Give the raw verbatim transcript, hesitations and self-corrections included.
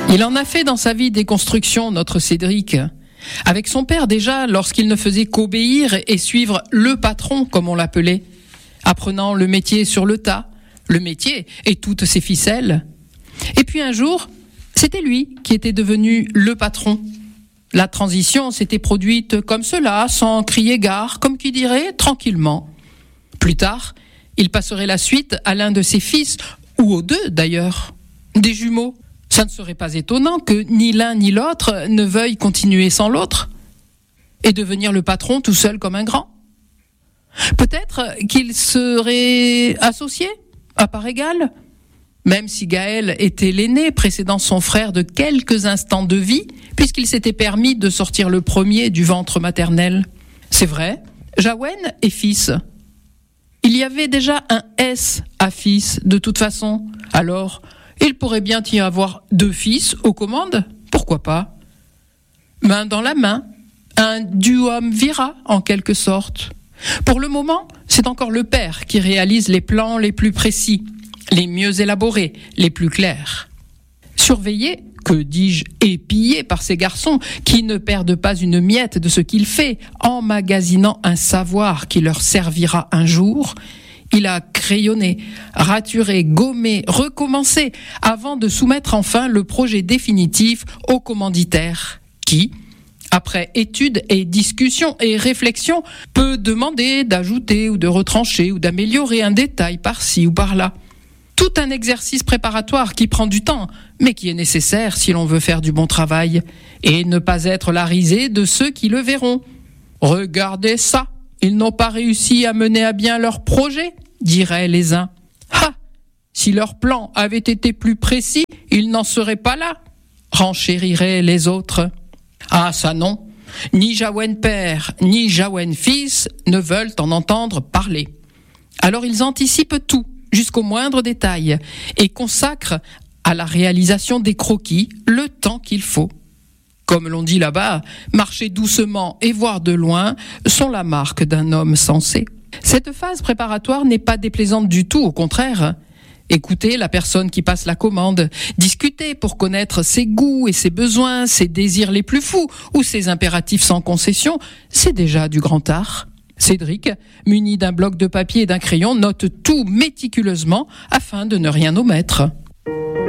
Il en a fait dans sa vie des constructions, notre Cédric. Avec son père déjà, lorsqu'il ne faisait qu'obéir et suivre le patron, comme on l'appelait, apprenant le métier sur le tas, le métier et toutes ses ficelles. Et puis un jour, c'était lui qui était devenu le patron. La transition s'était produite comme cela, sans crier gare, comme qui dirait, tranquillement. Plus tard, il passerait la suite à l'un de ses fils, ou aux deux d'ailleurs, des jumeaux. Ça ne serait pas étonnant que ni l'un ni l'autre ne veuille continuer sans l'autre et devenir le patron tout seul comme un grand. Peut-être qu'ils seraient associés, à part égale, même si Gaël était l'aîné précédant son frère de quelques instants de vie, puisqu'il s'était permis de sortir le premier du ventre maternel. C'est vrai, Jaouen est fils. Il y avait déjà un S à fils, de toute façon. Alors, il pourrait bien y avoir deux fils aux commandes, pourquoi pas? Main dans la main, un duumvirat en quelque sorte. Pour le moment, c'est encore le père qui réalise les plans les plus précis, les mieux élaborés, les plus clairs. Surveillé, que dis-je, épillé par ces garçons qui ne perdent pas une miette de ce qu'il fait, emmagasinant un savoir qui leur servira un jour, il a crayonné, raturé, gommé, recommencé, avant de soumettre enfin le projet définitif au commanditaire, qui, après étude et discussion et réflexion, peut demander d'ajouter ou de retrancher ou d'améliorer un détail par-ci ou par-là. Tout un exercice préparatoire qui prend du temps, mais qui est nécessaire si l'on veut faire du bon travail, et ne pas être la risée de ceux qui le verront. « Regardez ça, ils n'ont pas réussi à mener à bien leur projet », diraient les uns. « Ha, si leur plan avait été plus précis, ils n'en seraient pas là », renchériraient les autres. Ah ça non, ni Jaouen père, ni Jaouen fils ne veulent en entendre parler. Alors ils anticipent tout, jusqu'au moindre détail, et consacrent à la réalisation des croquis le temps qu'il faut. Comme l'on dit là-bas, marcher doucement et voir de loin sont la marque d'un homme sensé. Cette phase préparatoire n'est pas déplaisante du tout, au contraire. Écouter la personne qui passe la commande, discuter pour connaître ses goûts et ses besoins, ses désirs les plus fous ou ses impératifs sans concession, c'est déjà du grand art. Cédric, muni d'un bloc de papier et d'un crayon, note tout méticuleusement afin de ne rien omettre.